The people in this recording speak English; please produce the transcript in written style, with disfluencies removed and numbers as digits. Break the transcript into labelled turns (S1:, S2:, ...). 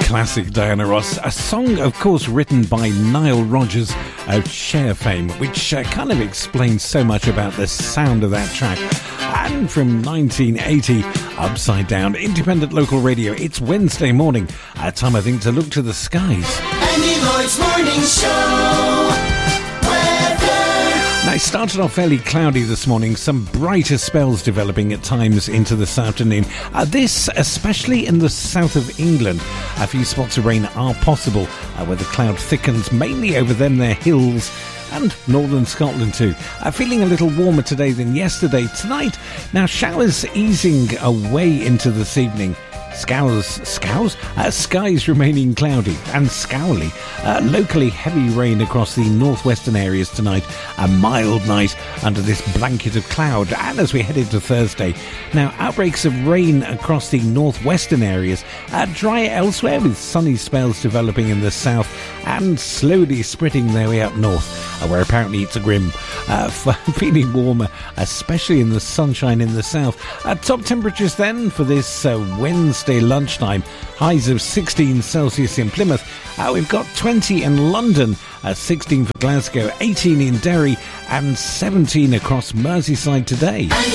S1: classic, Diana Ross. A song, of course, written by Nile Rodgers of Cher fame, which kind of explains so much about the sound of that track. And from 1980, Upside Down, independent local radio. It's Wednesday morning. Time, I think, to look to the skies.
S2: Andy Lloyd's Morning Show.
S1: Now, it started off fairly cloudy this morning, some brighter spells developing at times into this afternoon. This, especially in the south of England, a few spots of rain are possible, where the cloud thickens, mainly over them, their hills, and northern Scotland too. Feeling a little warmer today than yesterday. Tonight, now showers easing away into this evening. Skies remaining cloudy and scowly. Locally heavy rain across the northwestern areas tonight. A mild night under this blanket of cloud. And as we head into Thursday, now outbreaks of rain across the northwestern areas. Dry elsewhere with sunny spells developing in the south and slowly spreading their way up north, where apparently it's a grim. Feeling warmer, especially in the sunshine in the south. Top temperatures then for this Wednesday lunchtime. Highs of 16 Celsius in Plymouth. We've got 20 in London, 16 for Glasgow, 18 in Derry, and 17 across Merseyside today.